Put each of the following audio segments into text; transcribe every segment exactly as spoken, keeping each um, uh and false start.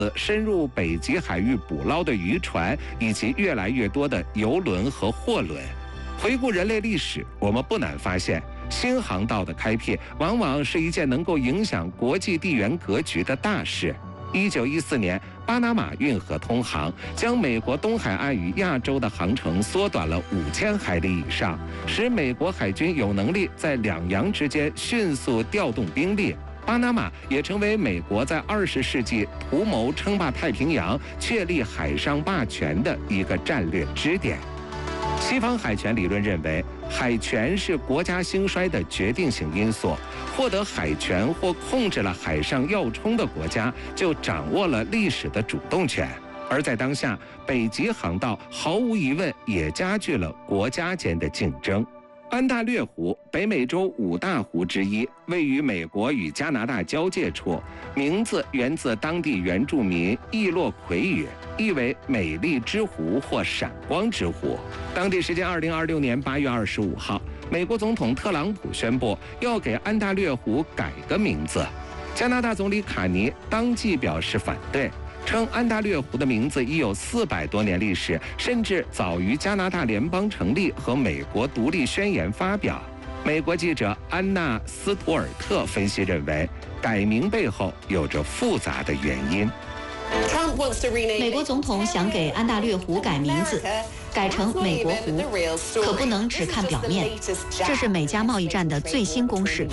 深入北极海域捕捞的渔船，以及越来越多的邮轮和货轮。回顾人类历史，我们不难发现，新航道的开辟往往是一件能够影响国际地缘格局的大事。一九一四年，巴拿马运河通航，将美国东海岸与亚洲的航程缩短了五千海里以上，使美国海军有能力在两洋之间迅速调动兵力。巴拿马也成为美国在二十世纪图谋称霸太平洋、确立海上霸权的一个战略支点。西方海权理论认为，海权是国家兴衰的决定性因素。获得海权或控制了海上要冲的国家，就掌握了历史的主动权。而在当下，北极航道毫无疑问也加剧了国家间的竞争。安大略湖，北美洲五大湖之一，位于美国与加拿大交界处，名字源自当地原住民易洛魁语，意为美丽之湖或闪光之湖。当地时间二零二六年八月二十五号，美国总统特朗普宣布要给安大略湖改个名字，加拿大总理卡尼当即表示反对，称安大略湖的名字已有四百多年历史，甚至早于加拿大联邦成立和美国独立宣言发表。美国记者安娜·斯图尔特分析认为，改名背后有着复杂的原因。 美国总统想给安大略湖改名字，改成美国湖，可不能只看表面，这是美加贸易战的最新攻势。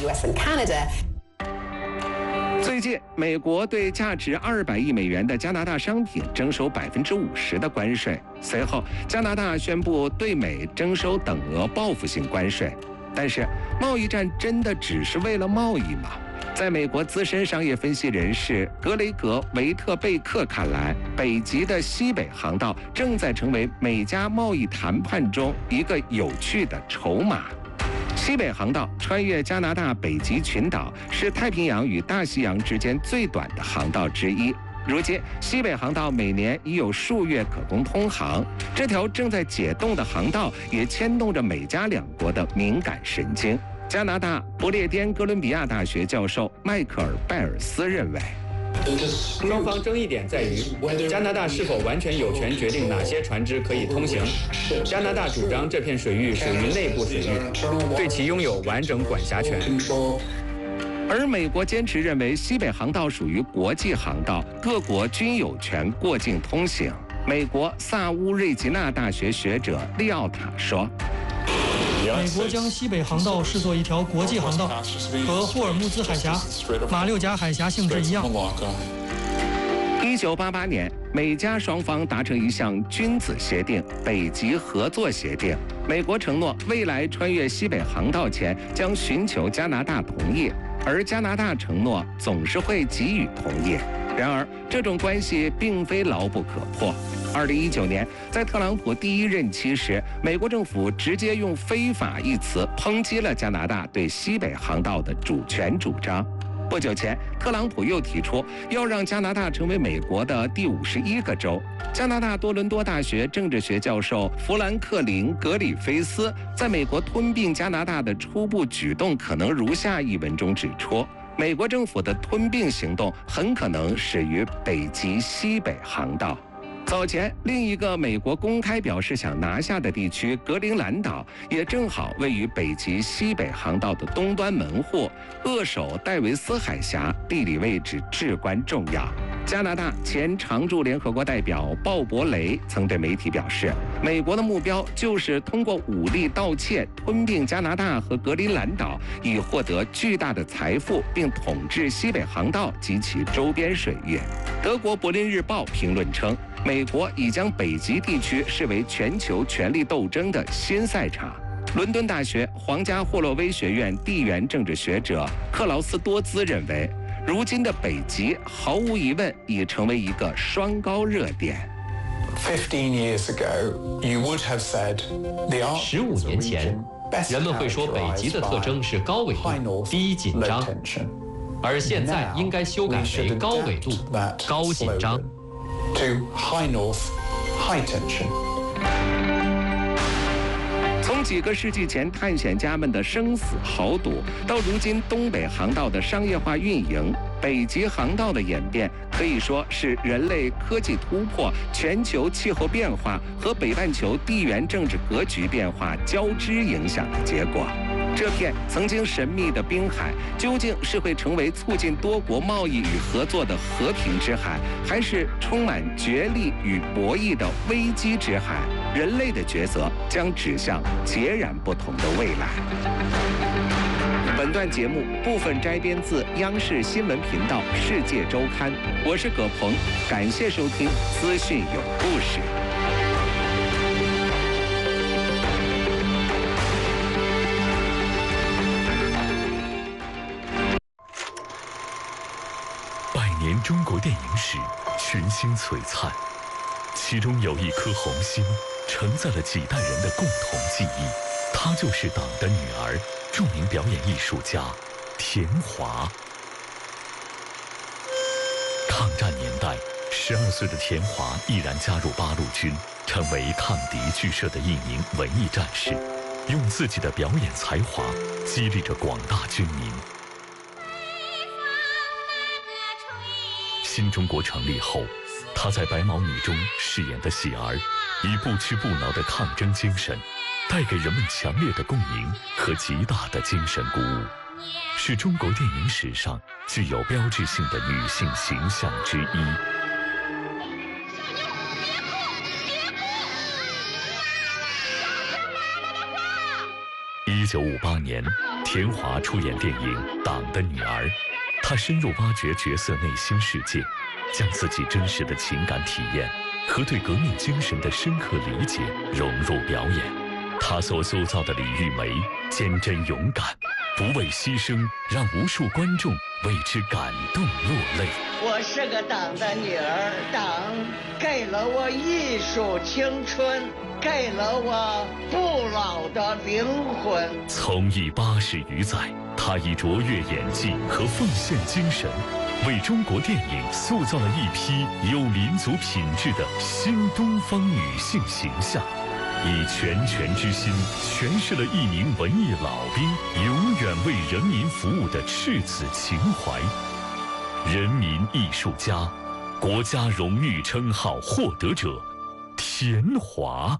最近，美国对价值二百亿美元的加拿大商品征收百分之五十的关税。随后，加拿大宣布对美征收等额报复性关税。但是，贸易战真的只是为了贸易吗？在美国资深商业分析人士格雷格·维特贝克看来，北极的西北航道正在成为美加贸易谈判中一个有趣的筹码。西北航道穿越加拿大北极群岛，是太平洋与大西洋之间最短的航道之一。如今，西北航道每年已有数月可供通航。这条正在解冻的航道也牵动着美加两国的敏感神经。加拿大不列颠哥伦比亚大学教授迈克尔·拜尔斯认为， 双方争议点在于加拿大是否完全有权决定哪些船只可以通行。加拿大主张这片水域属于内部水域，对其拥有完整管辖权。 而美国坚持认为西北航道属于国际航道，各国均有权过境通行。美国萨乌瑞吉纳大学学者利奥塔说， 美国将西北航道视作一条国际航道，和霍尔木兹海峡、马六甲海峡性质一样。 一九八八年，美加双方达成一项君子协定——北极合作协定。美国承诺未来穿越西北航道前将寻求加拿大同意，而加拿大承诺总是会给予同意。然而，这种关系并非牢不可破。二零一九年，在特朗普第一任期时，美国政府直接用“非法”一词抨击了加拿大对西北航道的主权主张。不久前，特朗普又提出要让加拿大成为美国的第五十一个州。加拿大多伦多大学政治学教授弗兰克林·格里菲斯在美国吞并加拿大的初步举动可能如下一文中指出，美国政府的吞并行动很可能始于北极西北航道。早前，另一个美国公开表示想拿下的地区格陵兰岛，也正好位于北极西北航道的东端门户，扼守戴维斯海峡，地理位置至关重要。加拿大前常驻联合国代表鲍勃雷曾对媒体表示，美国的目标就是通过武力盗窃吞并加拿大和格陵兰岛，以获得巨大的财富，并统治西北航道及其周边水域。德国柏林日报评论称，美国已将北极地区视为全球权力斗争的新赛场。伦敦大学皇家霍洛威学院地缘政治学者克劳斯多兹认为，如今的北极毫无疑问已成为一个双高热点。 十五年前，人们会说北极的特征是高纬度、低紧张，而现在应该修改为高纬度、高紧张。 从几个世纪前探险家们的生死豪赌，到如今东北航道的商业化运营， 北极航道的演变可以说是人类科技突破、全球气候变化和北半球地缘政治格局变化交织影响的结果。这片曾经神秘的冰海，究竟是会成为促进多国贸易与合作的和平之海，还是充满角力与博弈的危机之海？人类的抉择将指向截然不同的未来。本段节目部分摘编自央视新闻频道《世界周刊》，我是葛鹏，感谢收听资讯有故事。 百年中国电影史，群星璀璨，其中有一颗红星，承载了几代人的共同记忆。她就是党的女儿，著名表演艺术家田华。抗战年代，十二岁的田华毅然加入八路军，成为抗敌剧社的一名文艺战士，用自己的表演才华激励着广大军民。新中国成立后，他在《白毛女》中饰演的喜儿，以不屈不挠的抗争精神，带给人们强烈的共鸣和极大的精神鼓舞，是中国电影史上具有标志性的女性形象之一。一九五八年，田华出演电影《党的女儿》，她深入挖掘角色内心世界，将自己真实的情感体验和对革命精神的深刻理解融入表演。她所塑造的李玉梅坚贞勇敢，不畏牺牲，让无数观众为之感动落泪。 我是个党的女儿，党给了我艺术青春，给了我不老的灵魂。 从艺八十余载，她以卓越演技和奉献精神，为中国电影塑造了一批有民族品质的新东方女性形象，以拳拳之心诠释了一名文艺老兵永远为人民服务的赤子情怀。人民艺术家，国家荣誉称号获得者田华。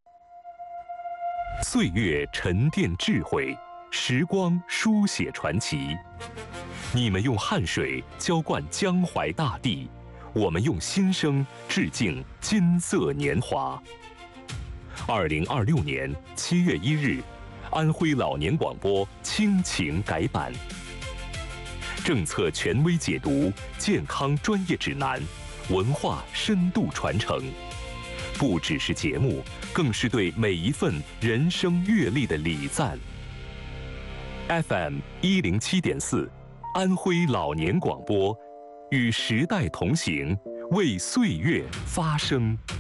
岁月沉淀智慧，时光书写传奇。你们用汗水浇灌江淮大地，我们用心声致敬金色年华。二零二六年七月一日，安徽老年广播亲情改版，政策权威解读，健康专业指南，文化深度传承，不只是节目，更是对每一份人生阅历的礼赞。F M 一零七点四，安徽老年广播，与时代同行，为岁月发声。